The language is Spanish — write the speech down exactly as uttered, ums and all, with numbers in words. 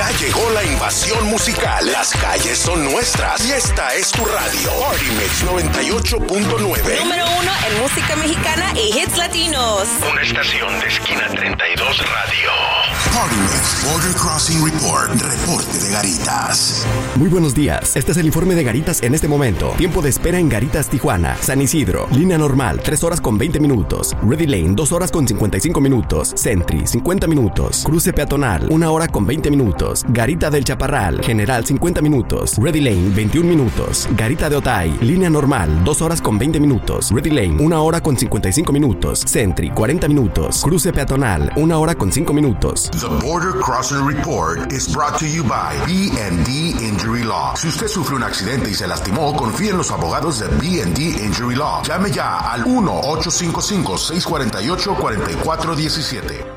Ya llegó la invasión musical. Las calles son nuestras y esta es tu radio. Party Mix noventa y ocho punto nueve. Número uno en música mexicana y hits latinos. Una estación de Esquina treinta y dos Radio. Party Mix Border Crossing Report. Reporte de Garitas. Muy buenos días. Este es el informe de Garitas en este momento. Tiempo de espera en Garitas, Tijuana. San Isidro. Línea normal, tres horas con veinte minutos. Ready Lane, dos horas con cincuenta y cinco minutos. Sentry, cincuenta minutos. Cruce peatonal, una hora con veinte minutos. Garita del Chaparral, General, cincuenta minutos. Ready Lane, veintiún minutos. Garita de Otay, línea normal, dos horas con veinte minutos. Ready Lane, una hora con cincuenta y cinco minutos. Sentry, cuarenta minutos. Cruce peatonal, una hora con cinco minutos. The Border Crossing Report is brought to you by B and D Injury Law. Si usted sufre un accidente y se lastimó, confíe en los abogados de B and D Injury Law. Llame ya al uno ocho cinco cinco, seis cuatro ocho, cuatro cuatro uno siete.